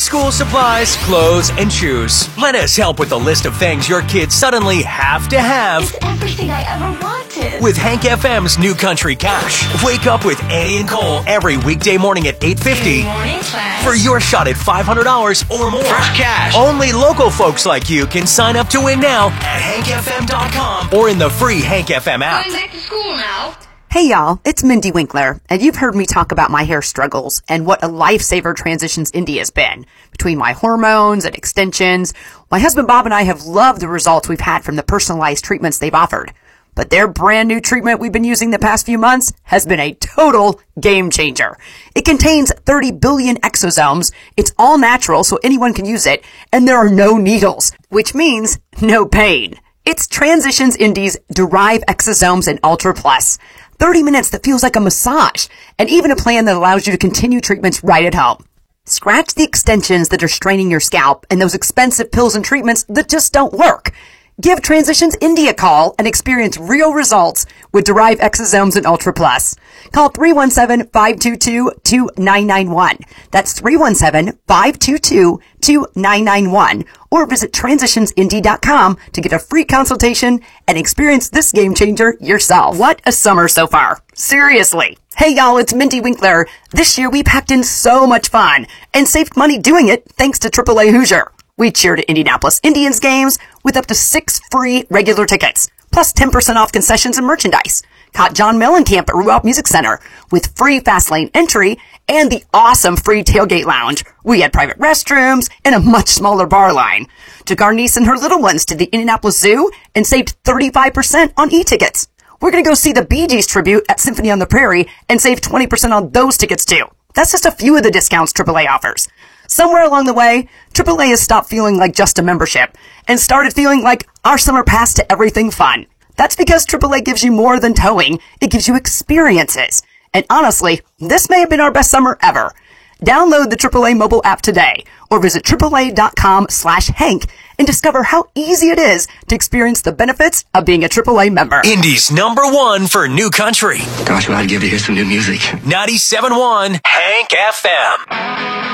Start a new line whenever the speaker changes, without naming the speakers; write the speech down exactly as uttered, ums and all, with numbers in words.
school supplies, clothes, and shoes. Let us help with the list of things your kids suddenly have to have.
It's everything I ever wanted.
With Hank F M's New Country Cash. Wake up with Annie and Cole every weekday morning at eight fifty
Morning class.
for your shot at five hundred dollars or more.
Fresh cash.
Only local folks like you can sign up to win now at hank f m dot com or in the free Hank F M app.
Going back to school now.
Hey y'all, it's Mindy Winkler, and you've heard me talk about my hair struggles and what a lifesaver Transitions Indy has been. Between my hormones and extensions, my husband Bob and I have loved the results we've had from the personalized treatments they've offered. But their brand new treatment we've been using the past few months has been a total game changer. It contains thirty billion exosomes, it's all natural so anyone can use it, and there are no needles, which means no pain. It's Transitions Indy's Derive Exosomes and Ultra Plus. thirty minutes that feels like a massage, and even a plan that allows you to continue treatments right at home. Scratch the extensions that are straining your scalp and those expensive pills and treatments that just don't work. Give Transitions Indy a call and experience real results with Derive Exosomes and Ultra Plus. Call three one seven, five two two, two nine nine one. That's three one seven, five two two, two nine nine one. Or visit transitions indy dot com to get a free consultation and experience this game changer yourself. What a summer so far. Seriously. Hey y'all, it's Mindy Winkler. This year we packed in so much fun and saved money doing it thanks to triple A Hoosier. We cheered at Indianapolis Indians games with up to six free regular tickets, plus ten percent off concessions and merchandise. Caught John Mellencamp at Ruoff Music Center with free fast lane entry and the awesome free tailgate lounge. We had private restrooms and a much smaller bar line. Took our niece and her little ones to the Indianapolis Zoo and saved thirty-five percent on e-tickets. We're going to go see the Bee Gees tribute at Symphony on the Prairie and save twenty percent on those tickets too. That's just a few of the discounts triple A offers. Somewhere along the way, triple A has stopped feeling like just a membership and started feeling like our summer pass to everything fun. That's because triple A gives you more than towing. It gives you experiences. And honestly, this may have been our best summer ever. Download the triple A mobile app today or visit triple a dot com slash Hank and discover how easy it is to experience the benefits of being a triple A member.
Indy's number one for new country.
Gosh, what I'd give to hear some new music.
ninety-seven point one Hank F M.